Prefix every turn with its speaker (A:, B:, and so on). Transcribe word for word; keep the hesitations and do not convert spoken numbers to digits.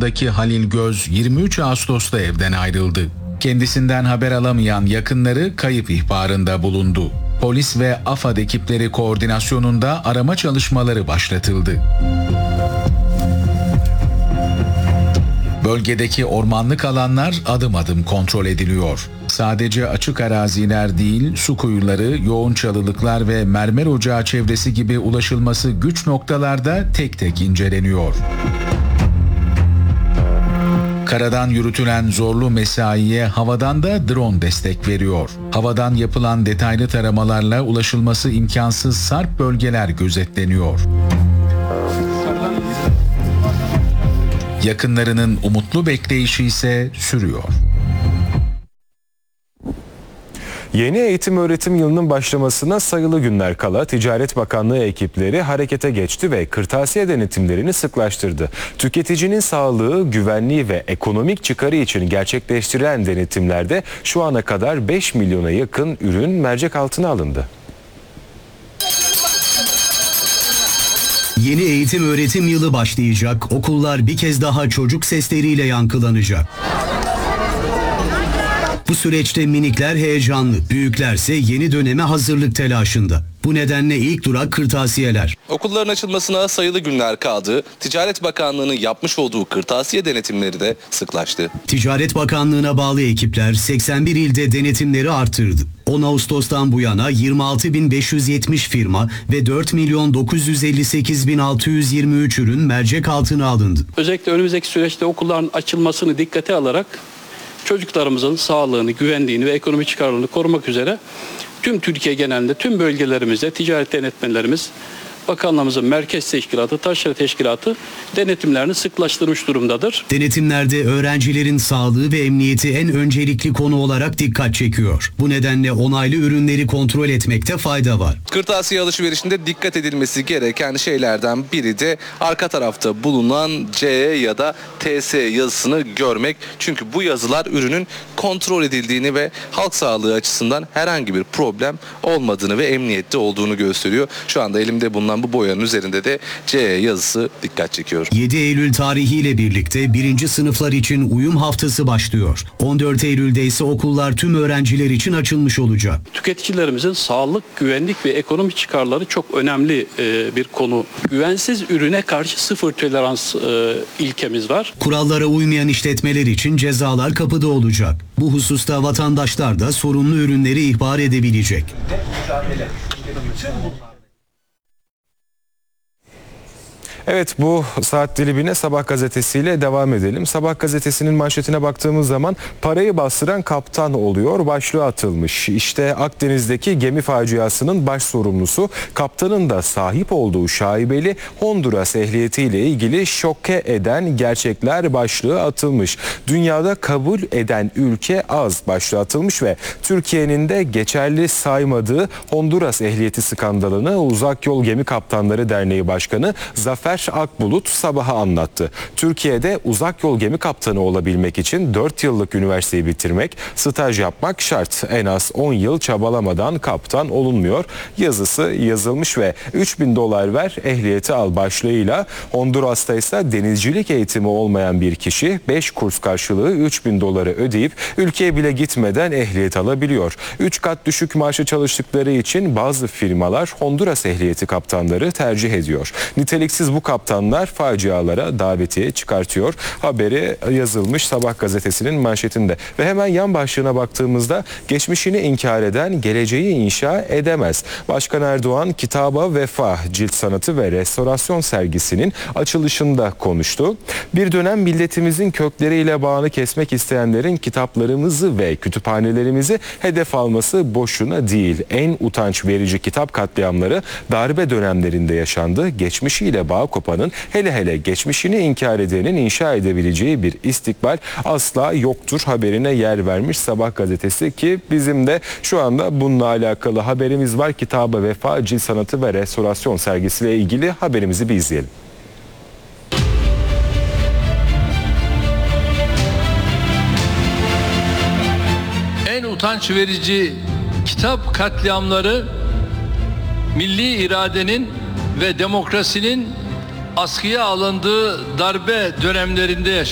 A: yaşındaki Halil Göz yirmi üç Ağustos'ta evden ayrıldı. Kendisinden haber alamayan yakınları kayıp ihbarında bulundu. Polis ve AFAD ekipleri koordinasyonunda arama çalışmaları başlatıldı. Bölgedeki ormanlık alanlar adım adım kontrol ediliyor. Sadece açık araziler değil, su kuyuları, yoğun çalılıklar ve mermer ocağı çevresi gibi ulaşılması güç noktalarda tek tek inceleniyor. Karadan yürütülen zorlu mesaiye havadan da drone destek veriyor. Havadan yapılan detaylı taramalarla ulaşılması imkansız sarp bölgeler gözetleniyor. Yakınlarının umutlu bekleyişi ise sürüyor.
B: Yeni eğitim öğretim yılının başlamasına sayılı günler kala Ticaret Bakanlığı ekipleri harekete geçti ve kırtasiye denetimlerini sıklaştırdı. Tüketicinin sağlığı, güvenliği ve ekonomik çıkarı için gerçekleştirilen denetimlerde şu ana kadar beş milyona yakın ürün mercek altına alındı.
C: Yeni eğitim öğretim yılı başlayacak, okullar bir kez daha çocuk sesleriyle yankılanacak. Bu süreçte minikler heyecanlı, büyüklerse yeni döneme hazırlık telaşında. Bu nedenle ilk durak kırtasiyeler.
D: Okulların açılmasına sayılı günler kaldı. Ticaret Bakanlığı'nın yapmış olduğu kırtasiye denetimleri de sıklaştı.
C: Ticaret Bakanlığı'na bağlı ekipler seksen bir ilde denetimleri artırdı. on Ağustos'tan bu yana yirmi altı bin beş yüz yetmiş firma ve dört milyon dokuz yüz elli sekiz bin altı yüz yirmi üç ürün mercek altına alındı.
E: Özellikle önümüzdeki süreçte okulların açılmasını dikkate alarak çocuklarımızın sağlığını, güvenliğini ve ekonomik çıkarlarını korumak üzere tüm Türkiye genelinde, tüm bölgelerimizde ticaret denetmenlerimiz, Bakanlığımızın Merkez Teşkilatı, Taşra Teşkilatı denetimlerini sıklaştırmış durumdadır.
C: Denetimlerde öğrencilerin sağlığı ve emniyeti en öncelikli konu olarak dikkat çekiyor. Bu nedenle onaylı ürünleri kontrol etmekte fayda var.
D: Kırtasiye alışverişinde dikkat edilmesi gereken şeylerden biri de arka tarafta bulunan C E ya da T S yazısını görmek. Çünkü bu yazılar ürünün kontrol edildiğini ve halk sağlığı açısından herhangi bir problem olmadığını ve emniyette olduğunu gösteriyor. Şu anda elimde bulunan bu boyanın üzerinde de C E yazısı dikkat çekiyor.
C: yedi Eylül tarihiyle birlikte birinci sınıflar için uyum haftası başlıyor. on dört Eylül'de ise okullar tüm öğrenciler için açılmış olacak.
E: Tüketicilerimizin sağlık, güvenlik ve ekonomik çıkarları çok önemli e, bir konu. Güvensiz ürüne karşı sıfır tolerans e, ilkemiz var.
C: Kurallara uymayan işletmeler için cezalar kapıda olacak. Bu hususta vatandaşlar da sorunlu ürünleri ihbar edebilecek.
B: Evet, bu saat dilimine Sabah gazetesiyle devam edelim. Sabah gazetesinin manşetine baktığımız zaman parayı bastıran kaptan oluyor başlığı atılmış. İşte Akdeniz'deki gemi faciasının baş sorumlusu kaptanın da sahip olduğu şaibeli Honduras ehliyetiyle ilgili şoke eden gerçekler başlığı atılmış. Dünyada kabul eden ülke az başlığı atılmış ve Türkiye'nin de geçerli saymadığı Honduras ehliyeti skandalını Uzak Yol Gemi Kaptanları Derneği Başkanı Zafer Akbulut sabaha anlattı. Türkiye'de uzak yol gemi kaptanı olabilmek için dört yıllık üniversiteyi bitirmek, staj yapmak şart. En az on yıl çabalamadan kaptan olunmuyor. Yazısı yazılmış ve üç bin dolar ver ehliyeti al başlığıyla Honduras'ta ise denizcilik eğitimi olmayan bir kişi beş kurs karşılığı üç bin doları ödeyip ülkeye bile gitmeden ehliyet alabiliyor. üç kat düşük maaşa çalıştıkları için bazı firmalar Honduras ehliyeti kaptanları tercih ediyor. Niteliksiz bu kaptanlar facialara davetiye çıkartıyor. Haberi yazılmış Sabah gazetesinin manşetinde. Ve hemen yan başlığına baktığımızda geçmişini inkar eden geleceği inşa edemez. Başkan Erdoğan Kitaba Vefa Cilt Sanatı ve Restorasyon sergisinin açılışında konuştu. Bir dönem milletimizin kökleriyle bağını kesmek isteyenlerin kitaplarımızı ve kütüphanelerimizi hedef alması boşuna değil. En utanç verici kitap katliamları darbe dönemlerinde yaşandı. Geçmişiyle bağ kopanın, hele hele geçmişini inkar edenin inşa edebileceği bir istikbal asla yoktur haberine yer vermiş Sabah gazetesi ki bizim de şu anda bununla alakalı haberimiz var. Kitaba Vefa Cilt Sanatı ve Restorasyon sergisiyle ilgili haberimizi bir izleyelim.
F: En utanç verici kitap katliamları milli iradenin ve demokrasinin askıya alındığı darbe dönemlerinde yaşandı.